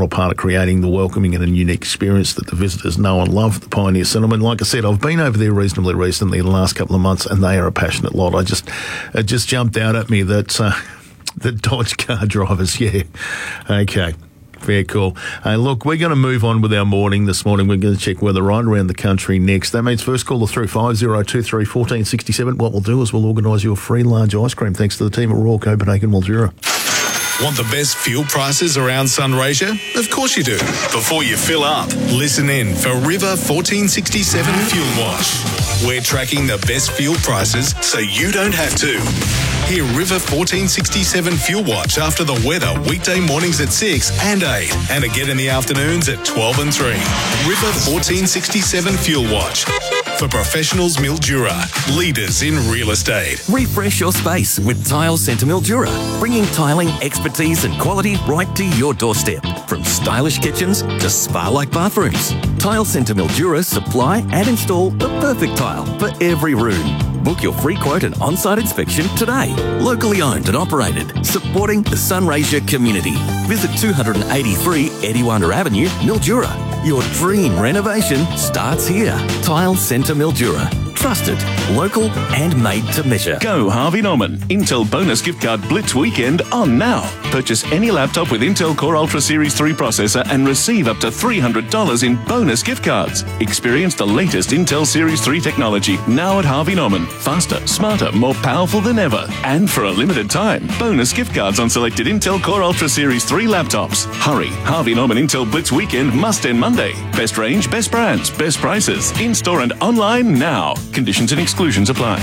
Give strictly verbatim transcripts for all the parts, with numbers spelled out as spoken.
vital part of creating the welcoming and a unique experience that the visitors know and love at the Pioneer Settlement. Like I said, I've been over there reasonably recently in the last couple of months, and they are a passionate lot. I just, it just jumped out at me that uh, the Dodge car drivers, yeah, okay. Very cool. Uh, look, we're going to move on with our morning this morning. We're going to check weather right around the country next. That means first caller through five oh two three, one four six seven. What we'll do is we'll organise you a free large ice cream thanks to the team at Royal Copenhagen Mildura. Want the best fuel prices around Sunraysia? Of course you do. Before you fill up, listen in for River fourteen sixty-seven Fuel Watch. We're tracking the best fuel prices so you don't have to. Hear River fourteen sixty-seven Fuel Watch after the weather weekday mornings at six and eight and again in the afternoons at twelve and three. River fourteen sixty-seven Fuel Watch. For professionals Mildura, leaders in real estate. Refresh your space with Tile Centre Mildura, bringing tiling expertise and quality right to your doorstep. From stylish kitchens to spa-like bathrooms, Tile Centre Mildura supply and install the perfect tile for every room. Book your free quote and on-site inspection today. Locally owned and operated, supporting the Sunraysia community. Visit two eighty-three Ediwanda Avenue, Mildura. Your dream renovation starts here. Tile Centre Mildura. Trusted, local and made to measure. Go Harvey Norman. Intel bonus gift card Blitz weekend on now. Purchase any laptop with Intel Core Ultra Series three processor and receive up to three hundred dollars in bonus gift cards. Experience the latest Intel Series three technology now at Harvey Norman. Faster, smarter, more powerful than ever. And for a limited time, bonus gift cards on selected Intel Core Ultra Series three laptops. Hurry, Harvey Norman Intel Blitz weekend must end Monday. Best range, best brands, best prices. In-store and online now. Conditions and exclusions apply.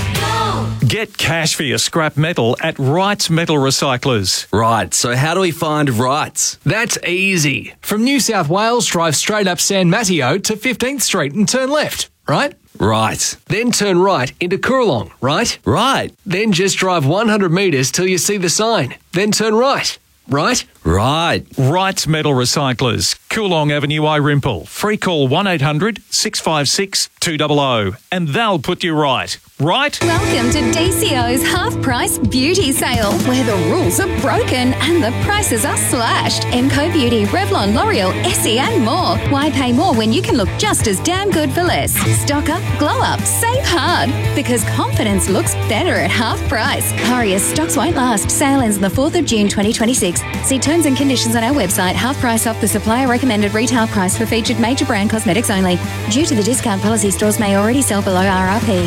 Get cash for your scrap metal at Wrights Metal Recyclers. Right, so how do we find Wrights? That's easy. From New South Wales, drive straight up San Mateo to fifteenth Street and turn left, right? Right. Then turn right into Coorong, right? Right. Then just drive one hundred metres till you see the sign. Then turn right, right? Right. Wrights Metal Recyclers, Coorong Avenue, Irimple. Free call one eight hundred, six five six, two hundred and they'll put you right. Right? Welcome to D C O's half-price beauty sale, where the rules are broken and the prices are slashed. Emco Beauty, Revlon, L'Oreal, Essie and more. Why pay more when you can look just as damn good for less? Stock up, glow up, save hard. Because confidence looks better at half price. Hurry, as stocks won't last. Sale ends on the fourth of June twenty twenty-six. See terms and conditions on our website. Half price off the supplier recommended retail price for featured major brand cosmetics only. Due to the discount policy, stores may already sell below R R P.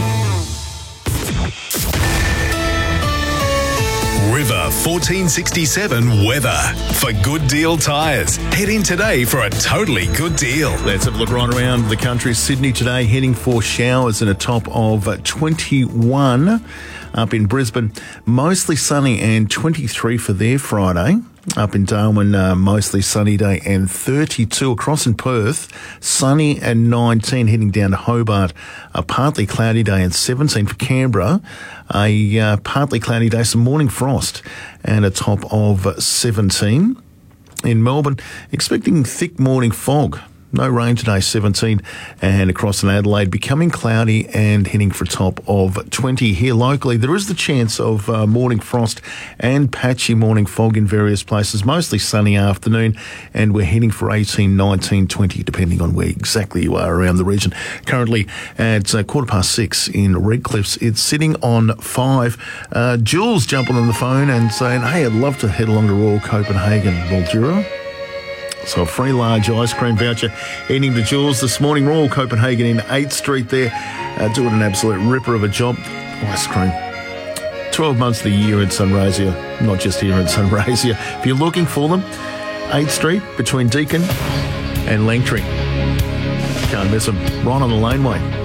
River fourteen sixty-seven weather. For Good Deal Tyres, head in today for a totally good deal. Let's have a look right around the country. Sydney today heading for showers and a top of twenty-one. Up in Brisbane, mostly sunny and twenty-three for their Friday. Up in Darwin, uh, mostly sunny day and thirty-two. Across in Perth, sunny and nineteen. Heading down to Hobart, a partly cloudy day and seventeen for Canberra. A uh, partly cloudy day, some morning frost and a top of seventeen. In Melbourne, expecting thick morning fog. No rain today, seventeen, and across in Adelaide, becoming cloudy and heading for a top of twenty. Here locally, there is the chance of uh, morning frost and patchy morning fog in various places, mostly sunny afternoon, and we're heading for eighteen, nineteen, twenty, depending on where exactly you are around the region. Currently at uh, quarter past six in Redcliffs, it's sitting on five. Uh, Jules jumping on the phone and saying, hey, I'd love to head along to Royal Copenhagen, Mildura. So a free large ice cream voucher heading to Jules this morning. Royal Copenhagen in eighth Street there, uh, doing an absolute ripper of a job. Ice cream. twelve months of the year in Sunraysia, not just here in Sunraysia. If you're looking for them, eighth Street between Deakin and Langtree. Can't miss them. Right on the laneway.